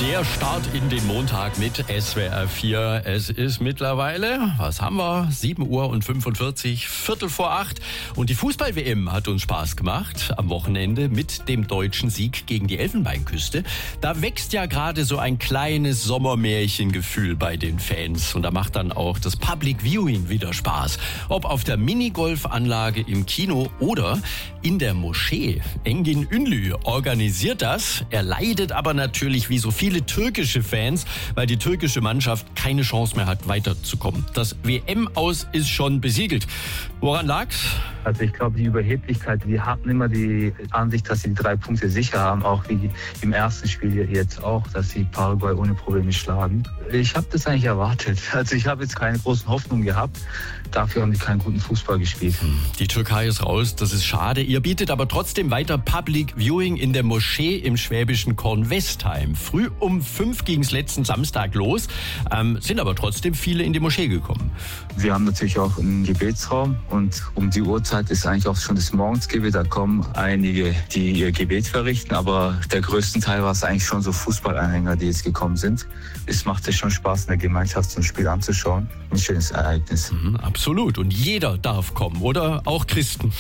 Der Start in den Montag mit SWR 4. Es ist mittlerweile, was haben wir? 7:45 Uhr, Viertel vor 8. Und die Fußball-WM hat uns Spaß gemacht am Wochenende mit dem deutschen Sieg gegen die Elfenbeinküste. Da wächst ja gerade so ein kleines Sommermärchengefühl bei den Fans. Und da macht dann auch das Public Viewing wieder Spaß. Ob auf der Minigolfanlage im Kino oder in der Moschee. Engin Ünlü organisiert das. Er leidet aber natürlich wie so viele türkische Fans, weil die türkische Mannschaft keine Chance mehr hat, weiterzukommen. Das WM-Aus ist schon besiegelt. Woran lag's? Also ich glaube, die Überheblichkeit, die hatten immer die Ansicht, dass sie die 3 Punkte sicher haben, auch wie im ersten Spiel jetzt auch, dass sie Paraguay ohne Probleme schlagen. Ich habe das eigentlich erwartet. Also ich habe jetzt keine großen Hoffnungen gehabt. Dafür haben die keinen guten Fußball gespielt. Die Türkei ist raus, das ist schade. Ihr bietet aber trotzdem weiter Public Viewing in der Moschee im schwäbischen Kornwestheim. Früh um 5 ging es letzten Samstag los, sind aber trotzdem viele in die Moschee gekommen. Wir haben natürlich auch einen Gebetsraum und um die Uhrzeit ist eigentlich auch schon das Morgensgebet. Da kommen einige, die ihr Gebet verrichten, aber der größte Teil war es eigentlich schon so Fußballanhänger, die jetzt gekommen sind. Es machte schon Spaß, in der Gemeinschaft so ein Spiel anzuschauen. Ein schönes Ereignis. Absolut. Und jeder darf kommen, oder? Auch Christen.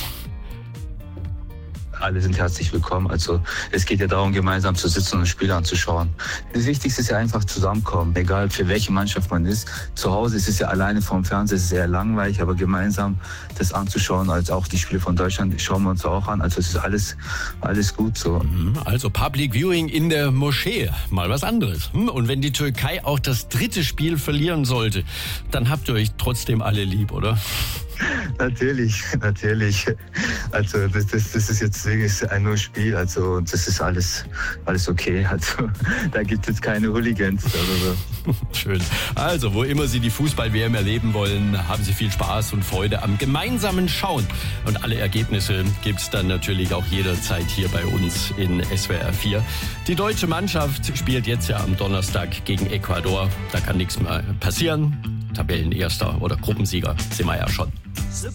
Alle sind herzlich willkommen. Also es geht ja darum, gemeinsam zu sitzen und ein Spiel anzuschauen. Das Wichtigste ist ja einfach zusammenkommen, egal für welche Mannschaft man ist. Zu Hause ist es ja alleine vorm Fernseher, es ist eher langweilig, aber gemeinsam das anzuschauen, als auch die Spiele von Deutschland, schauen wir uns auch an. Also es ist alles gut so. Also Public Viewing in der Moschee, mal was anderes. Und wenn die Türkei auch das 3. Spiel verlieren sollte, dann habt ihr euch trotzdem alle lieb, oder? Natürlich. Also das ist jetzt ein nur Spiel, also das ist alles okay. Also da gibt es keine Hooligans oder so. Schön. Also wo immer Sie die Fußball-WM erleben wollen, haben Sie viel Spaß und Freude am gemeinsamen Schauen. Und alle Ergebnisse gibt's dann natürlich auch jederzeit hier bei uns in SWR 4. Die deutsche Mannschaft spielt jetzt ja am Donnerstag gegen Ecuador. Da kann nichts mehr passieren. Tabellenerster oder Gruppensieger sind wir ja schon.